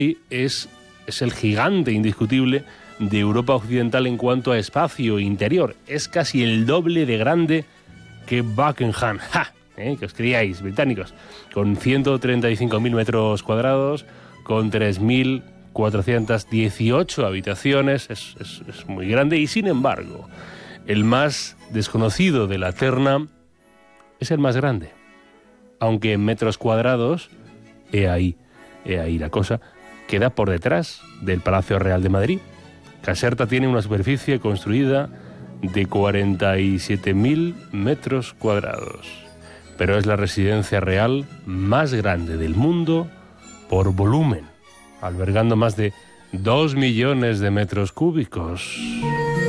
es el gigante indiscutible de Europa Occidental en cuanto a espacio interior. Es casi el doble de grande que Buckingham. ¡Ja! Que os creíais, británicos. Con 135.000 metros cuadrados, con 3.418 habitaciones. Es muy grande y, sin embargo, el más desconocido de la terna es el más grande. Aunque en metros cuadrados, he ahí la cosa, queda por detrás del Palacio Real de Madrid. Caserta tiene una superficie construida de 47.000 metros cuadrados, pero es la residencia real más grande del mundo por volumen, albergando más de 2 millones de metros cúbicos.